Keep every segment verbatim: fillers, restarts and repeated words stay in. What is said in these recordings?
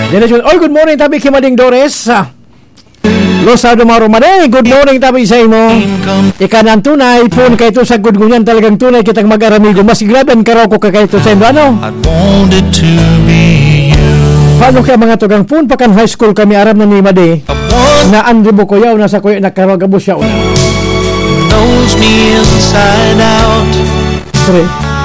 Diretso. Oy, good morning tabi Kimading Dores. Losado Mauro Maday, good morning tabi sa imo. Ikanan tunay pun kay to sa good gunyan talagang tunay kitang mag-aramigo. Mas graben karaw ko kay to sa imo ano. I wanted to be you. Paano kaya mga tugang pun pakan high school kami aram na ni Maday. Na andribo ko yaw nasa kuya nakaragabo siya una. Knows me inside out. Sorry.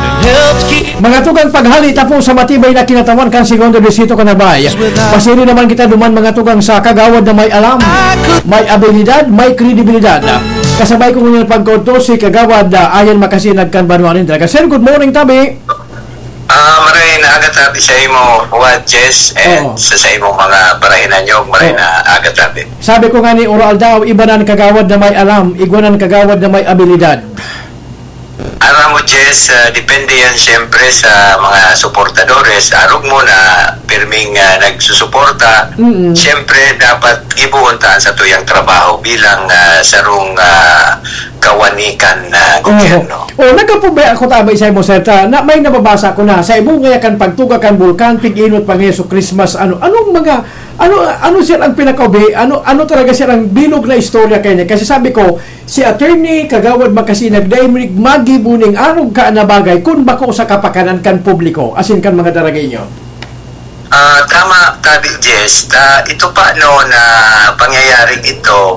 Mga tugang paghali tapo sa matibay na kinatawan kan segundo bisito ka na bay. Pasiri naman kita duman mga tugang sa kagawad na may alam, may abilidad, may kredibilidad. Kasabay ko ngunyan pagkoto si kagawad na ayan makasinag kan banuanin talaga. Sir, good morning tabi. Ah, uh, maray na agad tabi sa imo what Jess and oh. sa sa imo mga barahinan nyo, maray oh. na agad tabi. Sabi ko nga ni oral daw iba na kagawad na may alam, igwanan kagawad na may abilidad. Aram mo Jess, uh, depende yan siyempre sa mga suportadores. Arog mo na pirming uh, nagsusuporta. Mm-hmm. Siyempre dapat gibuuntaan sa tuyang trabaho bilang uh, sarong uh, kawanikan na uh, gobyerno. Oh, oh nagkapubay ako tabay sa imo sir ta, na may nababasa ko na sa imo nga kan pagtuga kan bulkan pig-inot pang Yesu Christmas ano anong mga ano ano sir ang pinakaubi ano ano talaga sir ang bilog na istorya kay niya kasi sabi ko si attorney kagawad makasinag daimig magibuning anong ka na bagay kun bako sa kapakanan kan publiko asin kan mga daragay nyo. Ah, uh, tama tabi Jess. Uh, ito pa no na pangyayaring ito.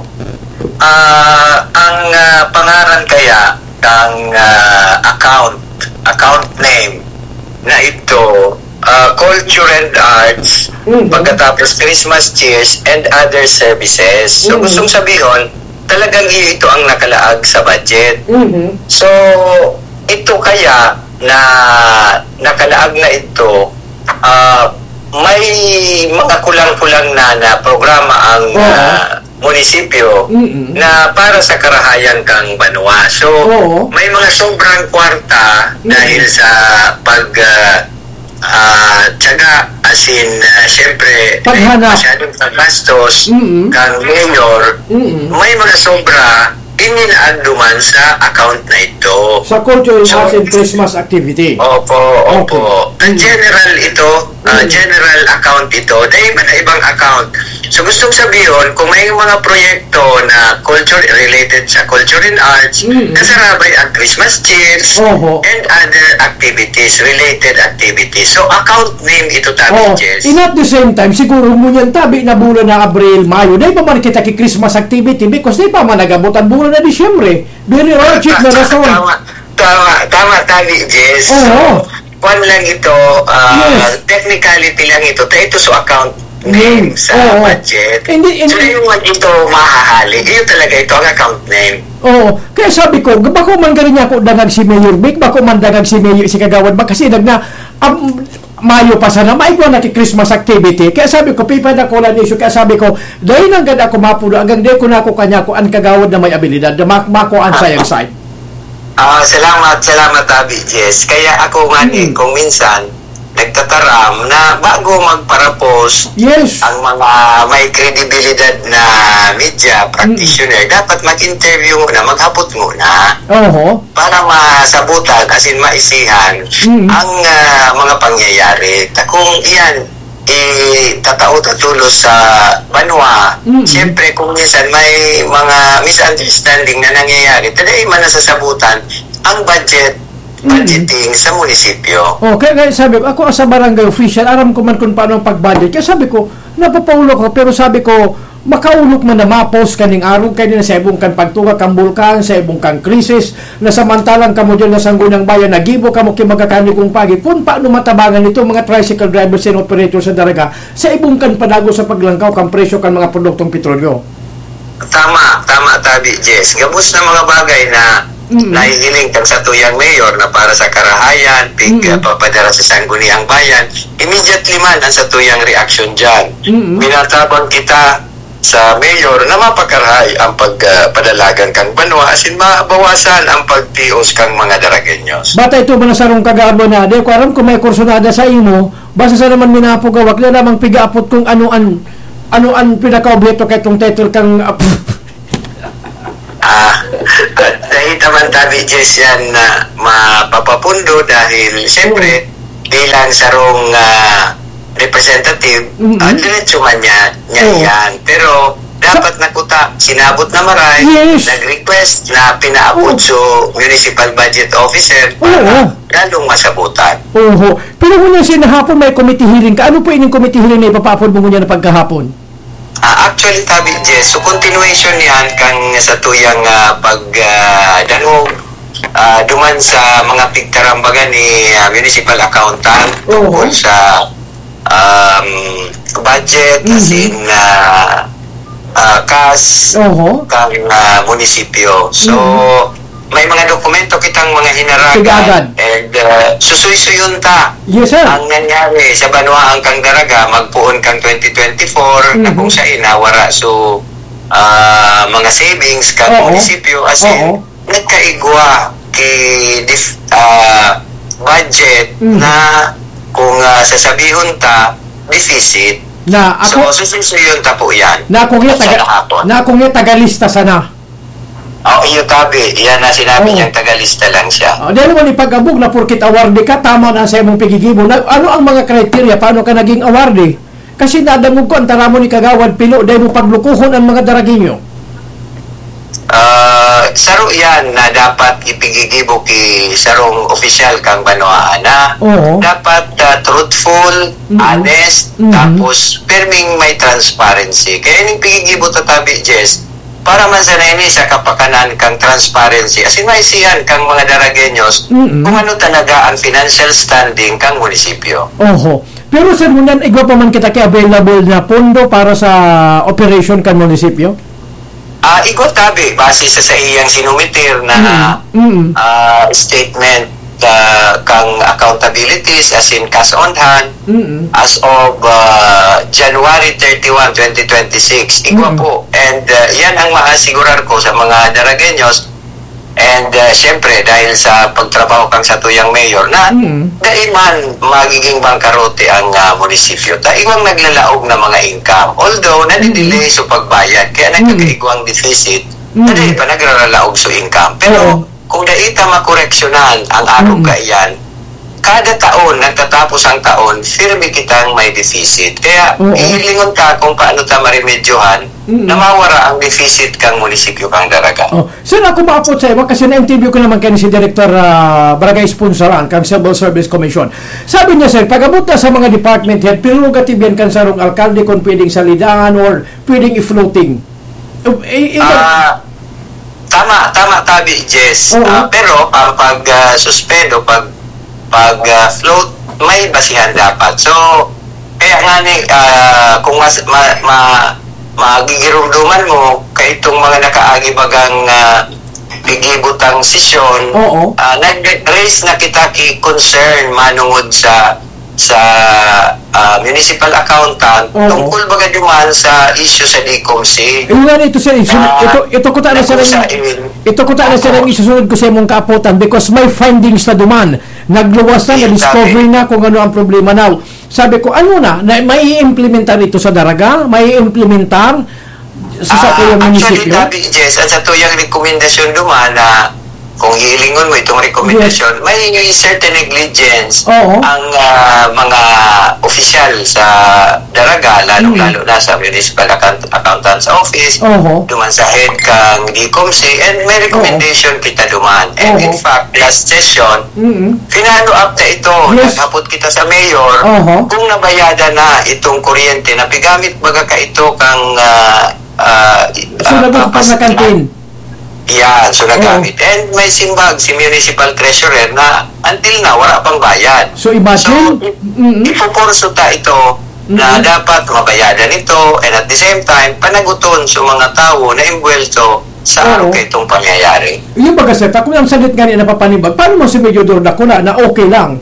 Uh, ang uh, pangaran kaya ng uh, account account name na ito uh, Culture and Arts mm-hmm. pagkatapos Christmas cheers and other services. So mm-hmm. gustong sabihin talagang ito ang nakalaag sa budget. Mm-hmm. So ito kaya na nakalaag na ito uh, may mga kulang-kulang na na programa ang uh, munisipyo mm-hmm. na para sa karahayan kang banwa. So, oo. May mga sobrang kwarta mm-hmm. dahil sa pag uh, uh, tiyaga as in, uh, syempre, masyadong paggastos mm-hmm. kang mayor, mm-hmm. may mga sobra inilaan duman sa account na ito. Sa Cultural so, Arts and Christmas Activity. Opo, opo. Okay. Ang general ito, uh, mm. general account ito, dahil man na ibang account. So gustong sabihin, kung may mga proyekto na culture related sa culture and arts, mm-hmm. kasarabay ang Christmas cheers uh-huh. and other activities, related activities. So account name ito tabi, oh. Jess. In at the same time, siguro mo yan tabi na bulan na Abril, Mayo, dahil pa man kita ki Christmas activity because dahil pa man nagabutan bulan na Disyembre. Very urgent na rason. Tama, tama, tama tabi, Jess. Oo. So, kwan lang ito, uh, yes. technicality lang ito, ta ito sa account name mm. sa oh, budget. Hindi, hindi. So, yung ito mahahali, ito talaga ito ang account name. Oo. Kaya sabi ko, bako man galing ako dagag si Mayor Vic, bako man dagag si Mayor si Kagawad ba, kasi dag na, um, Mayo pa sana, maigwa na ki Christmas activity. Kaya sabi ko, pipa na ko lang issue. Kaya sabi ko, dahil nang ganda ako mapulo, hanggang di ko na ako kanya ko ang kagawad na may abilidad, na mako ang sayang side. Ah, uh, salamat, salamat Tabi, Jess. Kaya ako nga mm-hmm. kung minsan, nagtataram na bago magparapos yes. ang mga may kredibilidad na media practitioner, mm-hmm. dapat mag-interview muna, maghapot muna uh-huh. para masabutan, as in maisihan mm-hmm. ang uh, mga pangyayari. Kung iyan, itatao tatulo sa banwa, mm-hmm. siyempre kung minsan may mga misunderstanding na nangyayari, talaga man nasasabutan ang budget budgeting mm-hmm. sa munisipyo. Oh, kaya, kaya sabi ko, ako sa barangay official, aram ko man kung paano ang pag-budget. Kaya sabi ko, napapaulo ko, pero sabi ko, makaulok man na mapos kaning araw kayo na sa ibong kan pagtuga kang bulkan, sa ibong kang krisis, na samantalang kamo dyan na sanggunang bayan, nagibo kamo kimagakani kong pagi. Kung paano matabangan nito mga tricycle drivers and operators sa daraga, sa ibong kan panago sa paglangkaw kang presyo kan mga produktong petrolyo. Tama, tama Tabi, Jess. Gabos na mga bagay na Mm-hmm. nahihiling kang sa tuyang mayor na para sa karahayan, pig mm-hmm. papadara sa sangguniang bayan, immediately man ang sa tuyang reaction dyan. Mm-hmm. Binatabang kita sa mayor na mapakarahay ang pagpadalagan uh, kang banwa asin mabawasan ang pagtios kang mga daragenyos. Bata ito ba na sarong kagaabo na, di ko aram kung may kursunada sa imo, basta sa naman minapugawak na namang pigaapot kung ano an ano an pinaka-objeto kay itong title kang uh, Ah, at dahil naman Tabi, Jess, yan na mapapapundo dahil siyempre bilang sarong uh, representative, Mhm. ah, diretso man niya, niya Oo. yan. Pero dapat nakuta, sinabot na maray, Yes. nag-request na pinaabot Oo. sa municipal budget officer para Oo. lalong masabutan. Oho. Pero kung yung sinahapon may committee hearing ka, ano po ining committee hearing na ipapapod mo niya na pagkahapon? Ah, actually, tabi, Jess, so continuation yan kang sa tuyang uh, pag uh, danog, ah, duman sa mga pigtarambagan ni ah, municipal accountant Oo. tungkol sa um, budget, as Mhm. in uh, uh, cash, Oho. kang uh, munisipyo. So, may mga dokumento kitang mga Sige, hinaragan agad. and uh, susuy-suyon ta Yes, sir. ang nangyari sa Banwaan kang Daraga magpuon kang twenty twenty-four na Mhm. kung sa inawara so ah, mga savings kang Oo. munisipyo as in Oo. nagkaigwa kay dif, ah, budget Mhm. na kung ah, sasabihon ta deficit. Na ako, So susuyon ta po yan. na akong nga Sa taga, kahapon. na akong nga tagalista sana. Oh, iyo tabi. Yan na sinabi Oo. niyang tagalista lang siya. Uh, dahil naman ipag-abog na porkit awardee ka, tama na sa imong pigigibo. Na, ano ang mga kriteria? Paano ka naging awardee? Kasi nadangog ko, ang taramo ni Kagawad Pilo, dahil mo paglukuhon ang mga daraginyo. Ah, saro yan na dapat ipigigibo ki sarong official kang Banwaan na Oo. dapat ah, truthful, Mhm. honest, Mhm. tapos perming may transparency. Kaya yung pigigibo tatabi, Jess, para man sa nini sa kapakanan kang transparency. As in, maisihan kang mga daragenyos Mhm. kung ano talaga ang financial standing kang munisipyo. Oho. Pero sir, munan, igwa pa man kita kay available na pondo para sa operation kan munisipyo? Ah, ikaw tabi, base sa sa iyang sinumitir na Mm. ah, statement ah, kang accountabilities as in cash on hand Mm. as of uh, January thirty-first, twenty twenty-six. Igwa Mm. po. And uh, yan ang maasigurar ko sa mga Daragenyos. And uh, syempre, dahil sa pagtrabaho kang sa tuyang mayor na Mm. daiman magiging bangkarote ang uh, munisipyo. Daiwang naglalaog na mga income. Although, nadidelay sa pagbayad. Kaya nagkakaigwang deficit. Mm. Nadali pa nagraralaog sa income. Pero Oo. kung daita makoreksyonan ang araw Mm. ka iyan, kada taon, nagtatapos ang taon, firme kitang may deficit. Kaya, Oo. ihilingon ka kung paano ta maremedyohan Mm. na mawara ang deficit kang munisipyo kang Daraga. Oh, sir, ako maapot sa iba kasi na-interview ko naman kayo si Director uh, Barangay Sponsoran kang Civil Service Commission. Sabi niya, sir, pag-abot na sa mga department head, prerogative yan kan sarong alkalde kung pwedeng salidahan or pwedeng i-floating. Uh, eh, eh, Ah, tama, tama tabi, Jess. Oo. Ah, pero ang pag ah, suspedo, pag pag ah, float, may basihan dapat. So, kaya nga ni, ah, kung mas, ma, ma, magigirumduman mo, kay itong mga nakaagi bagang uh, pigibutang sesyon, Oo. ah, nag-raise na kita ki concern manungod sa sa ah, municipal accountant Oo. tungkol baga duman sa issue sa D C O M C. Yung nga ito, sir, isun- Ah, ito, ito ko ta na sir, nagkusain. ito ko ta na sir ang isusunod ko sa imong kapotan because may findings na duman. Nagluwas na, Yes, na-discovery sabi. na kung ano ang problema now. Sabi ko, ano na, na may i-implementar ito sa Daraga? May i-implementar sa sa Ah, tuyang actually, munisipyo? Dabi, Jess, at sa tuyang rekomendasyon duman na kung hilingon mo itong rekomendasyon, may certain negligence Oo. ang ah, mga opisyal sa Daraga, lalong-lalo na sa Municipal Account Accountant's Office, Oo. duman sa head kang D C O M C, and may recommendation kita duman. And in Oo. fact, last session, Mm-mm. finalo up na ito. Yes. Naghapot kita sa mayor Oho. kung nabayada na itong kuryente na pigamit baga ka ito kang uh, uh, So, nagot pa sa kantin. Yan, so nagamit. And may simbag si municipal treasurer na until na wala pang bayad. So, So, imagine, i- mm-mm. ipupurso ta ito na Mhm. dapat mabayadan ito and at the same time, panaguton sa mga tao na imbuelto sa Oo. araw ka itong pangyayari. yung baga sir, kung ang salit nga niya napapanibag, paano mo si Medyo Dordakula na okay lang?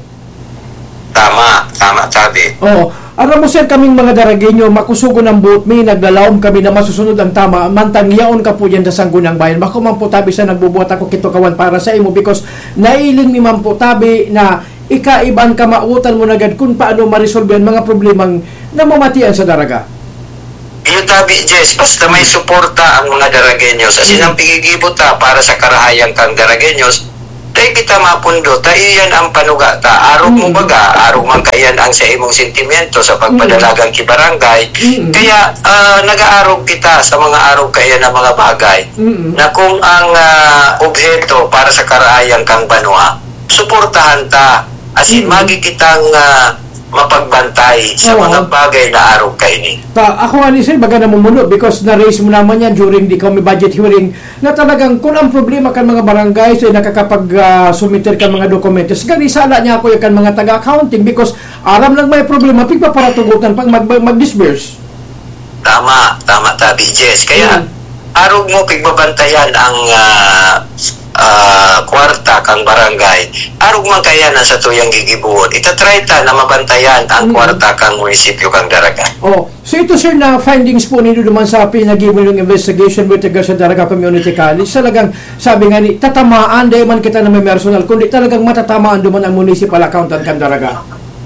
Tama, tama, sabi. Oo. Aram mo sir, kaming mga Daragenyo, makusugo ng buot mi, naglalaom kami na masusunod ang tama, mantang yaon ka po yan sa sanggunang bayan. Bako man po tabi sa nagbubuhat ako kito kawan para sa imo because nailing mi man po tabi na ikaiban ka mautan mo nagad kung paano ma-resolve yan mga problemang namamatian sa Daraga. Yung tabi, Jess, basta may suporta ang mga Daragenyos. As in, ang pigigibot ta para sa karahayang kang Daragenyos, Tay kita mapundo, tayo yan ang panuga ta. Arog mo Mm. baga, arog man kayan ang sa imong sentimento sa pagpadalagang kibarangay. Mm. Kaya ah, nag-aarog kita sa mga arog kaya na mga bagay Mm. na kung ang ah, obheto para sa karaayang kang banwa, suportahan ta. As in, Mm. magi kitang ah, mapagbantay sa Oo. mga bagay na arog kay ni. Ta, ako nga ni sir, baga namumuno because na-raise mo naman yan during the Comi budget hearing na talagang kung ang problema kan mga barangay so nakakapag-sumiter kan mga dokumento gani sala niya ako yung kan mga taga-accounting because aram lang may problema pigpa para tugutan pag mag- mag-disburse. Tama, tama tabi, Jess. Kaya, Mm. arog mo pigbabantayan ang ah, ah, kwarta kang barangay. Arog man kaya na sa tuyang gigibuon. Itatry ta na mabantayan ang Mm. kwarta kang munisipyo kang Daraga. Oh, so ito sir na findings po ninyo naman sa pinag-iwan ng investigation with regard sa Daraga Community College. Talagang sabi nga ni tatamaan dahil man kita na may personal kundi talagang matatamaan duman ang municipal accountant kang Daraga.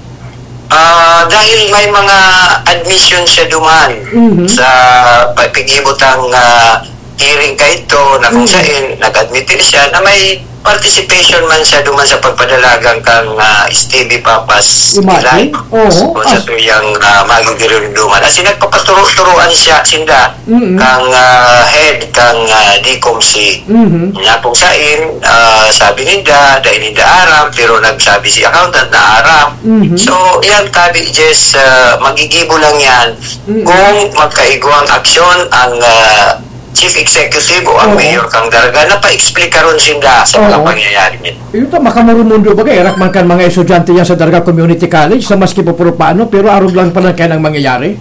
Ah, dahil may mga admission siya duman Mhm. sa pagpigibutang uh, hearing kay ito na kung Mhm. saan nag-admitin siya na may participation man siya duman sa pagpadalagang kang uh, Stevie Papas Imagine? Ilay. Oo. O sa Ah. tuyang uh, magigirin duman. As in, nagpapaturo-turuan siya sinda Mhm. kang ah, head kang uh, D C O M C. Mhm. Nga kung saan, ah, sabi ninda, dahil ninda aram, pero nagsabi si accountant na aram. Mhm. So, yan tabi, Jess, ah, magigibo lang yan Mhm. kung magkaiguang aksyon ang ah, Chief Executive o ang Oo. Mayor kang Daraga na pa-explica ron sinda sa mga Oo. pangyayari niya. Ito makamurumundo ba kaya man kan mga estudyante yan sa Daraga Community College sa maski po puro paano pero arog lang pala kaya nang mangyayari.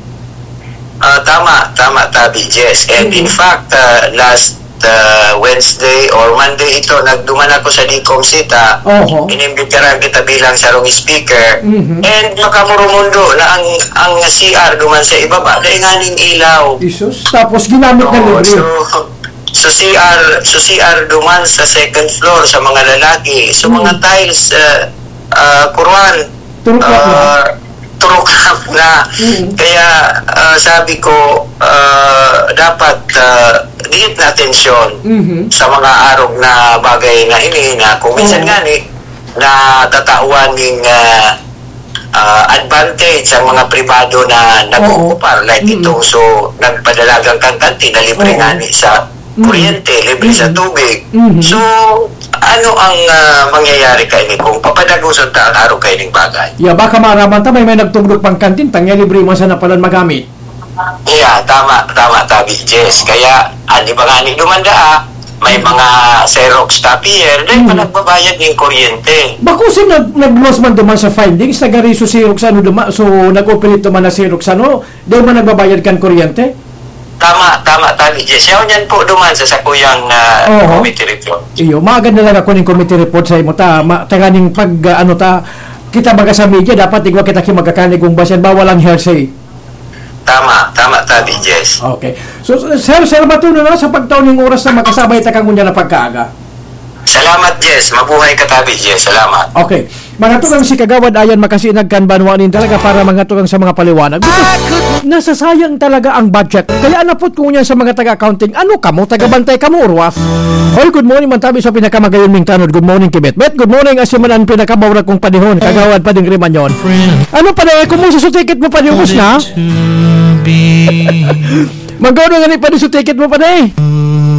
Ah, tama, tama tabi, Jess. And in fact, ah, last ah, Wednesday or Monday ito, nagduman ako sa D C O M C ta. Oho. Inimbitaran kita bilang sarong speaker. Mhm. And makamurumundo na ang ang C R duman sa ibaba, dahil nga ning ilaw. Isus. Tapos ginamit na Oo, libre. so, so C R, so C R duman sa second floor sa mga lalaki. So Mhm. mga tiles, uh, uh, kurwan, Turok na po. uh, turukap na. Mhm. Kaya uh, sabi ko, uh, dapat uh, diit na atensyon Mhm. sa mga arog na bagay na ini na kung minsan Oo. nga ni na tatawan ng uh, uh, advantage ang mga pribado na nag-uukupar like Mhm. ito. So, nagpadalagang kang kanti na libre Oo. nga ni sa Mhm. kuryente, libre sa Mhm. tubig. Mhm. So, ano ang uh, mangyayari kay ni kung papadagusan ta ang araw kay ning bagay? Ya baka maraman ta may may nagtugdog pang kantin tangya libre man sana pala magamit. Yeah, tama, tama, tabi, Jess. Kaya, ani ba nga ni dumanda ah, may mga Xerox copier, dahil pa Mhm. nagbabayad ng kuryente. Bako si nag nag-loss man duman sa findings nagari so Xerox ano duman so nag-operate man na Xerox ano daw man nagbabayad kan kuryente. Tama, tama, tabi, Jess. Yaw niyan po duman sa sakuyang uh, Oo. committee report. Iyo, maganda lang ako ning committee report sa imo ta ma, taganing pag uh, ano ta kita baga sa media dapat igwa kita ki magkakanig kung basin bawal ang hearsay. Tama, tama, tabi, Jess. Okay. So sir sir batuno na sa pagtaon ning oras na makasabay ta kang unya na pagkaaga. Salamat, Jess. Mabuhay ka, tabi, Jess. Salamat. Okay. Mga tukang si Kagawad ayan makasinag kan banwanin talaga para mga tukang sa mga paliwanag. Because nasasayang talaga ang budget. Kaya napot ko niyan sa mga taga-accounting. Ano ka mo? Taga-bantay ka mo, Urwas? Hoy, good morning man tabi sa pinakamagayon ming tanod. Good morning, Kibet. Bet, good morning. Asiman ang pinakabawra kong panihon. Kagawad pa ding riman yon. Friend, Ano pa na? Kumusta sa ticket mo pa di ubos na? to be Magkano nga ni pa di sa ticket mo pa na eh?